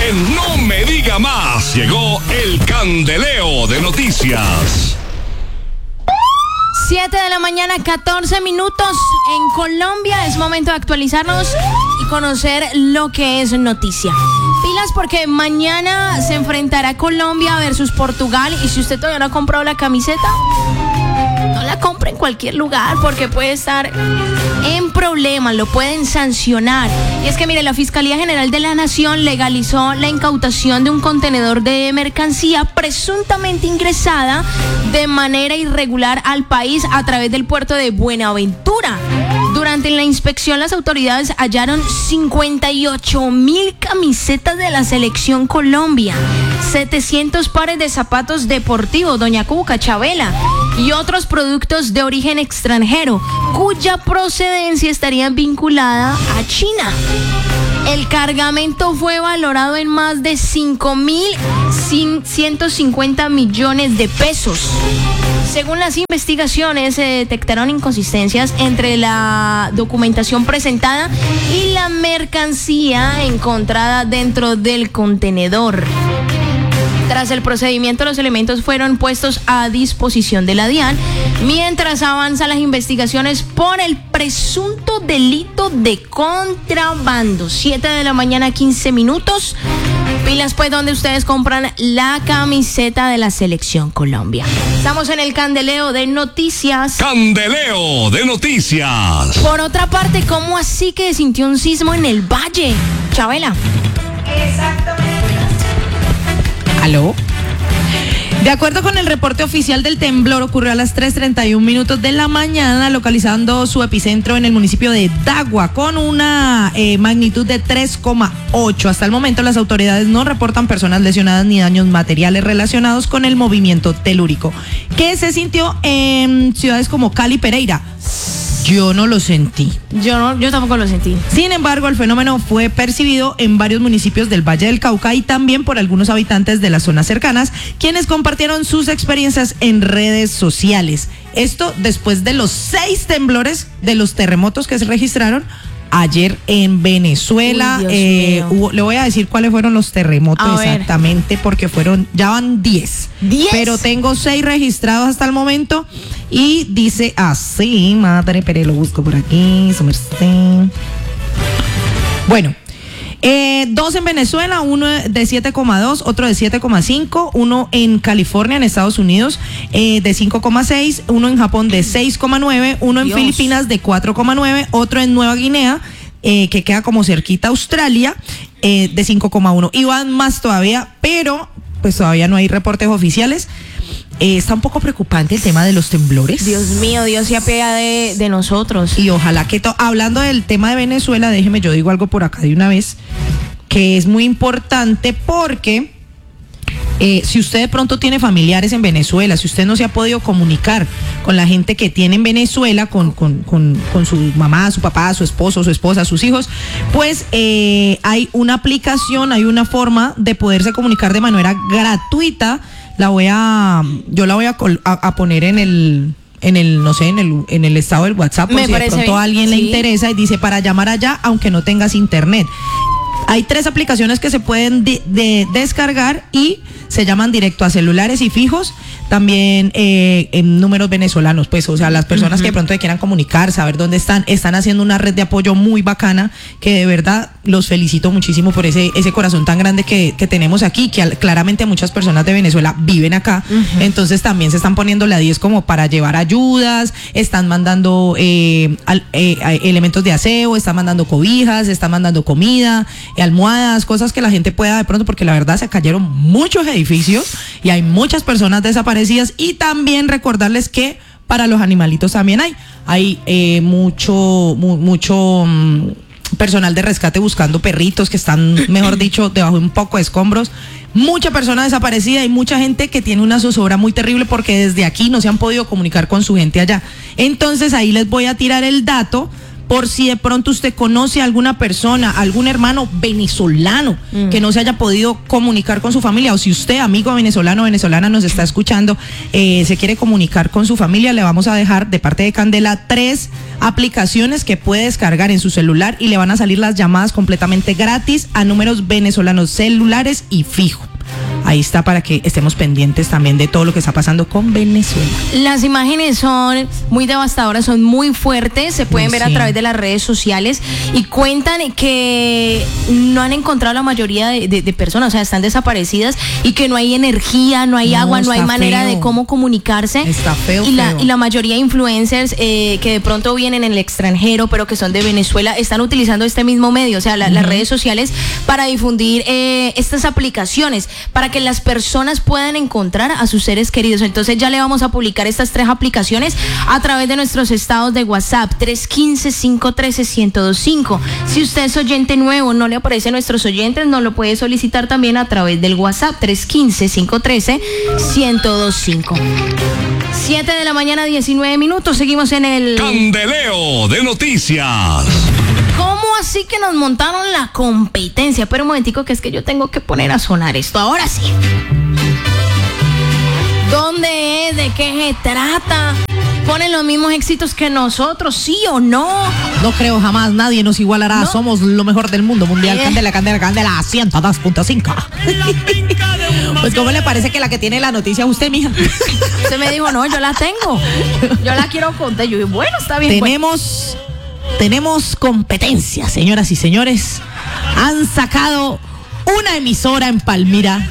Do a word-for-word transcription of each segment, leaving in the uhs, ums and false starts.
en No Me Diga Más. Llegó el candeleo de noticias. siete de la mañana, catorce minutos en Colombia. Es momento de actualizarnos y conocer lo que es noticia. Pilas porque mañana se enfrentará Colombia versus Portugal. Y si usted todavía no ha comprado la camiseta, no la compre en cualquier lugar porque puede estar en problemas, lo pueden sancionar. Y es que mire, la Fiscalía General de la Nación legalizó la incautación de un contenedor de mercancía presuntamente ingresada de manera irregular al país a través del puerto de Buenaventura. Durante la inspección, las autoridades hallaron cincuenta y ocho mil camisetas de la Selección Colombia, setecientos pares de zapatos deportivos, Doña Cuca, Chabela, y otros productos de origen extranjero, cuya procedencia estaría vinculada a China. El cargamento fue valorado en más de cinco mil ciento cincuenta millones de pesos. Según las investigaciones, se detectaron inconsistencias entre la documentación presentada y la mercancía encontrada dentro del contenedor. Tras el procedimiento, los elementos fueron puestos a disposición de la DIAN mientras avanzan las investigaciones por el presunto delito de contrabando. siete de la mañana, quince minutos. Pilas pues donde ustedes compran la camiseta de la Selección Colombia. Estamos en el candeleo de noticias. Candeleo de noticias. Por otra parte, ¿cómo así que sintió un sismo en el Valle? Chabela. Exactamente. ¿Aló? De acuerdo con el reporte oficial del temblor, ocurrió a las tres treinta y un minutos de la mañana, localizando su epicentro en el municipio de Dagua, con una eh, magnitud de tres coma ocho. Hasta el momento, las autoridades no reportan personas lesionadas ni daños materiales relacionados con el movimiento telúrico, que se sintió en ciudades como Cali y Pereira. Yo no lo sentí. Yo no, yo tampoco lo sentí. Sin embargo, el fenómeno fue percibido en varios municipios del Valle del Cauca y también por algunos habitantes de las zonas cercanas, quienes compartieron sus experiencias en redes sociales. Esto después de los seis temblores de los terremotos que se registraron ayer en Venezuela. Uy, eh, hubo, le voy a decir cuáles fueron los terremotos a exactamente, ver. Porque fueron, ya van diez. ¿diez? Pero tengo seis registrados hasta el momento. Y dice así, madre, pero lo busco por aquí. Bueno, eh, dos en Venezuela, uno de siete coma dos, otro de siete coma cinco, uno en California, en Estados Unidos, eh, de cinco coma seis, uno en Japón de seis coma nueve, uno en Dios. Filipinas de cuatro coma nueve, otro en Nueva Guinea, eh, que queda como cerquita a Australia, eh, de cinco coma uno. Y van más todavía, pero pues todavía no hay reportes oficiales. Eh, está un poco preocupante el tema de los temblores. Dios mío, Dios se apega de, de nosotros. Y ojalá que, to- hablando del tema de Venezuela, déjeme, yo digo algo por acá de una vez, que es muy importante porque eh, si usted de pronto tiene familiares en Venezuela, si usted no se ha podido comunicar con la gente que tiene en Venezuela, con, con, con, con su mamá, su papá, su esposo, su esposa, sus hijos, pues eh, hay una aplicación, hay una forma de poderse comunicar de manera gratuita. La voy a, yo la voy a, a, a poner en el, en el, no sé, en el, en el estado del WhatsApp, por Me si de parece pronto bien. a alguien le Sí. interesa, y dice para llamar allá aunque no tengas internet. Hay tres aplicaciones que se pueden de, de descargar y se llaman directo a celulares y fijos, también eh, en números venezolanos, pues, o sea, las personas uh-huh. que de pronto quieran comunicar, saber dónde están, están haciendo una red de apoyo muy bacana, que de verdad los felicito muchísimo por ese, ese corazón tan grande que, que tenemos aquí, que al, claramente muchas personas de Venezuela viven acá, uh-huh. entonces también se están poniendo la diez como para llevar ayudas, están mandando eh, al, eh, elementos de aseo, están mandando cobijas, están mandando comida, almohadas, cosas que la gente pueda de pronto, porque la verdad se cayeron muchos edificios y hay muchas personas desaparecidas. Y también recordarles que para los animalitos también hay hay eh, mucho mu, mucho um, personal de rescate buscando perritos que están, mejor dicho, debajo de un poco de escombros. Mucha persona desaparecida y mucha gente que tiene una zozobra muy terrible porque desde aquí no se han podido comunicar con su gente allá. Entonces ahí les voy a tirar el dato por si de pronto usted conoce a alguna persona, algún hermano venezolano mm. que no se haya podido comunicar con su familia, o si usted, amigo venezolano o venezolana, nos está escuchando, eh, se quiere comunicar con su familia, le vamos a dejar de parte de Candela tres aplicaciones que puede descargar en su celular y le van a salir las llamadas completamente gratis a números venezolanos celulares y fijo. Ahí está, para que estemos pendientes también de todo lo que está pasando con Venezuela. Las imágenes son muy devastadoras, son muy fuertes, se pueden ver sí. a través de las redes sociales y cuentan que no han encontrado la mayoría de, de, de personas, o sea, están desaparecidas y que no hay energía, no hay no, agua, no hay manera feo. de cómo comunicarse. Está feo, y la, feo. Y la mayoría de influencers eh, que de pronto vienen en el extranjero, pero que son de Venezuela, están utilizando este mismo medio, o sea, la, uh-huh. las redes sociales para difundir eh, estas aplicaciones, para que las personas puedan encontrar a sus seres queridos. Entonces ya le vamos a publicar estas tres aplicaciones a través de nuestros estados de WhatsApp tres uno cinco, cinco uno tres, uno cero dos cinco. Si usted es oyente nuevo, no le aparecen nuestros oyentes, nos lo puede solicitar también a través del WhatsApp tres uno cinco, cinco uno tres, uno cero dos cinco. siete de la mañana, diecinueve minutos, seguimos en el Candeleo de Noticias. ¿Cómo así que nos montaron la competencia? Pero un momentico, que es que yo tengo que poner a sonar esto. Ahora sí. ¿Dónde es? ¿De qué se trata? ¿Ponen los mismos éxitos que nosotros? ¿Sí o no? No creo, jamás. Nadie nos igualará. ¿No? Somos lo mejor del mundo mundial. Eh. Candela, Candela, Candela, ciento dos punto cinco. Pues, ¿cómo le parece que la que tiene la noticia es usted, mija? Usted me dijo, no, yo la tengo. Yo la quiero contar. Yo digo, bueno, está bien. Tenemos... Pues. Tenemos competencia, señoras y señores. Han sacado una emisora en Palmira.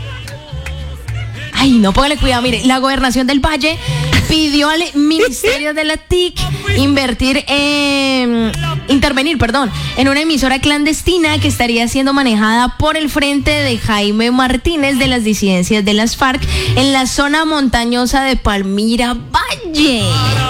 Ay, no, póngale cuidado. Mire, la Gobernación del Valle pidió al Ministerio de la T I C invertir en, intervenir, perdón, en una emisora clandestina que estaría siendo manejada por el Frente de Jaime Martínez de las disidencias de las FARC en la zona montañosa de Palmira Valle.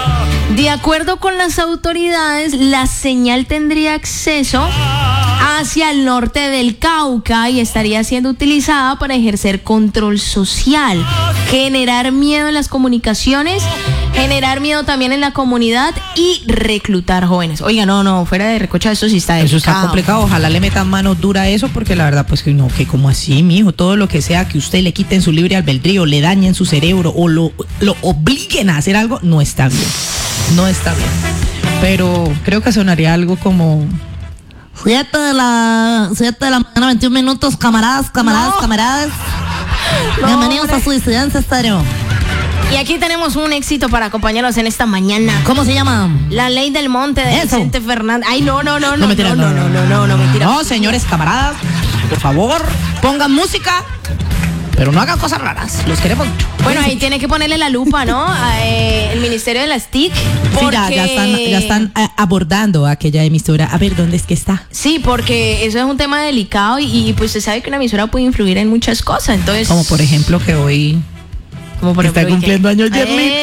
De acuerdo con las autoridades, la señal tendría acceso hacia el norte del Cauca y estaría siendo utilizada para ejercer control social, generar miedo en las comunicaciones, generar miedo también en la comunidad y reclutar jóvenes. Oiga, no, no, fuera de recocha, eso sí está delicado. Eso está complicado, ojalá le metan mano dura a eso, porque la verdad, pues que no, que como así, mijo, todo lo que sea que usted le quiten su libre albedrío, le dañen su cerebro o lo, lo obliguen a hacer algo, no está bien. No está bien. Pero creo que sonaría algo como... siete de la siete de la mañana, veintiún minutos, camaradas, camaradas, no. camaradas. No, bienvenidos hombre. a su Disidencia Estéreo. Y aquí tenemos un éxito para acompañarnos en esta mañana. ¿Cómo se llama? La Ley del Monte de Eso. Vicente Fernández. Ay, no, no, no, no, no, mentira, no, no, no, no, no, no, mentira. No, señores camaradas, por favor, pongan música, pero no hagan cosas raras. Los queremos mucho. Bueno, ahí tiene que ponerle la lupa, ¿no? A, eh, el Ministerio de las T I C. Porque... Sí, ya, ya están, ya están eh, abordando aquella emisora. A ver, ¿dónde es que está? Sí, porque eso es un tema delicado y, y pues se sabe que una emisora puede influir en muchas cosas, entonces... Como por ejemplo que hoy... Como por está ejemplo, cumpliendo años Yerlin. ¡Eh!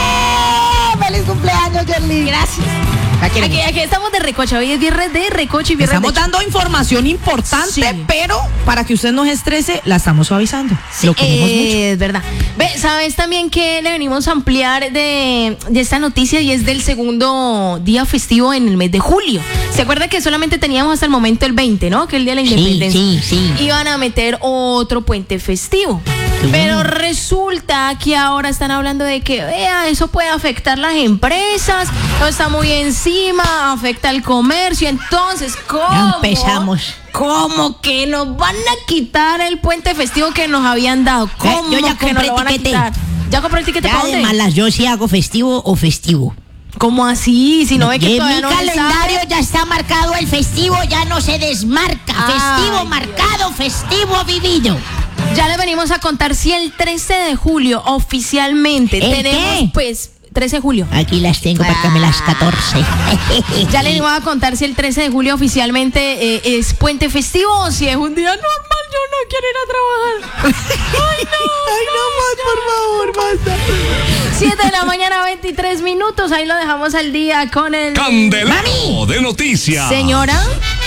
¡Eh! ¡Feliz cumpleaños, Yerlin! Gracias. Aquí, aquí estamos de recocha, hoy es viernes de recocha y viernes estamos de... dando información importante, sí. Pero para que usted no se estrese, la estamos suavizando. Sí, lo queremos eh, mucho. Es verdad. Ve, ¿sabes también que le venimos a ampliar de, de esta noticia? Y es del segundo día festivo en el mes de julio. ¿Se acuerda que solamente teníamos hasta el momento el veinte, ¿no? Que es el día de la independencia. Sí, sí, sí. Iban a meter otro puente festivo. Sí. Pero resulta que ahora están hablando de que, vea, eso puede afectar las empresas, no está muy encima, afecta al comercio. Entonces, ¿cómo? Ya empezamos. ¿Cómo que nos van a quitar el puente festivo que nos habían dado? ¿Cómo yo ya que nos lo van a quitar? ¿Ya compré el tiquete? Ya de malas, yo sí hago festivo o festivo. ¿Cómo así? Si no ve que en todavía mi no calendario ya está marcado el festivo, ya no se desmarca. Ay, festivo marcado, festivo vivido. Ya le venimos a contar si el trece de julio oficialmente ¿El tenemos qué? pues trece de julio. Aquí las tengo para que me las catorce. Ya le venimos a contar si el trece de julio oficialmente eh, es puente festivo o si es un día normal. Yo no quiero ir a trabajar. Ay, no. Ay, no más, por favor, basta. siete de la mañana, veintitrés minutos. Ahí lo dejamos al día con el Candeleo de Noticias. Señora.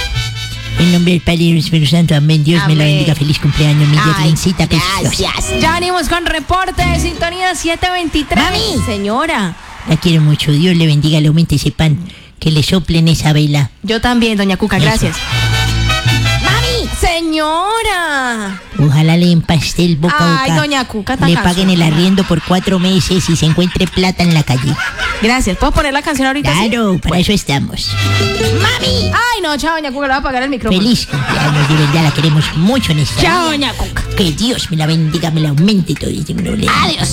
En nombre del Padre y del Espíritu Santo, amén. Dios amén. Me la bendiga. Feliz cumpleaños, mi Yerlincita preciosa. Ya venimos con reporte de sintonía siete veintitrés. Mami. Señora. La quiero mucho. Dios le bendiga, le aumente ese pan que le soplen esa vela. Yo también, doña Cuca, Eso. gracias. ¡Mami! ¡Señora! Ojalá le den pastel boca a Ay, boca. doña Cuca, tan Le paguen el cansona. arriendo por cuatro meses y se encuentre plata en la calle. Gracias. ¿Puedo poner la canción ahorita? sí? Claro, para eso estamos. ¡Mami! Ay, no, chao, doña Cuca, le voy a apagar el micrófono. Feliz cumpleaños, de verdad, la queremos mucho en esta Chao, vida. doña Cuca. Que Dios me la bendiga, me la aumente todo. Adiós.